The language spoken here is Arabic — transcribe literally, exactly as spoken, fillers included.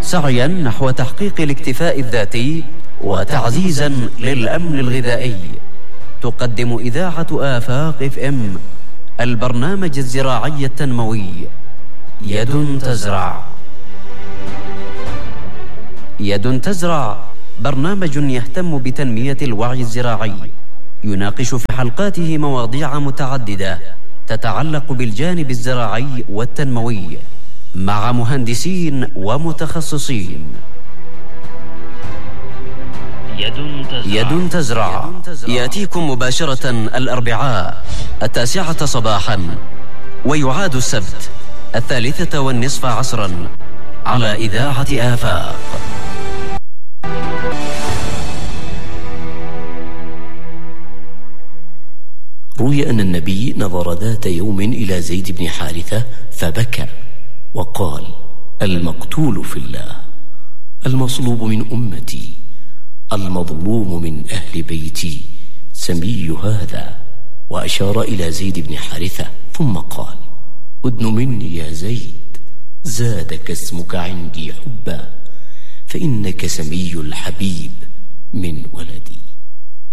سعيا نحو تحقيق الاكتفاء الذاتي وتعزيزا للأمن الغذائي، تقدم إذاعة آفاق اف ام البرنامج الزراعي التنموي يد تزرع. يد تزرع برنامج يهتم بتنمية الوعي الزراعي، يناقش في حلقاته مواضيع متعددة تتعلق بالجانب الزراعي والتنموي مع مهندسين ومتخصصين. يد تزرع, يد تزرع يأتيكم مباشرة الأربعاء التاسعة صباحا، ويعاد السبت الثالثة والنصف عصرا على إذاعة آفاق. روي أن النبي نظر ذات يوم إلى زيد بن حارثة فبكى وقال: المقتول في الله، المصلوب من أمتي، المظلوم من أهل بيتي، سمي هذا. وأشار إلى زيد بن حارثة ثم قال: أدن مني يا زيد، زادك اسمك عندي حبا، فإنك سمي الحبيب من ولدي.